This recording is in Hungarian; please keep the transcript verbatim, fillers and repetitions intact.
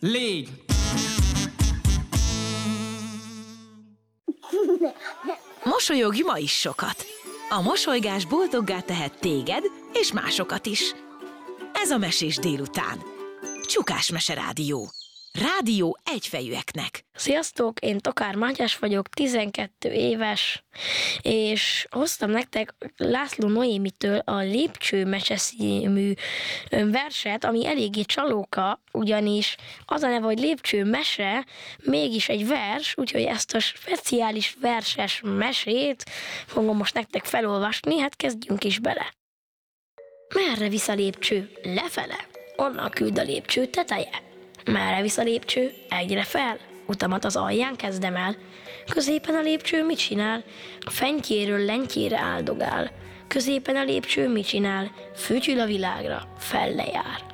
Légy! Mosolyogj ma is sokat! A mosolygás boldoggá tehet téged és másokat is. Ez a Mesés délután. Csukás Mese Rádió. Rádió egyfejűeknek. Sziasztok, én Tokár Mátyás vagyok, tizenkettő éves, és hoztam nektek László Noémitől a Lépcsőmese című verset, ami eléggé csalóka, ugyanis az a neve, hogy Lépcsőmese, mégis egy vers, úgyhogy ezt a speciális verses mesét fogom most nektek felolvasni, hát kezdjünk is bele. Merre visz a lépcső? Lefele? Onnan küld a lépcső teteje. Merre visz a lépcső? Egyre fel? Utamat az alján kezdem el. Középen a lépcső mit csinál? A fentyéről lentyére áldogál. Középen a lépcső mit csinál? Fütyül a világra, felle jár.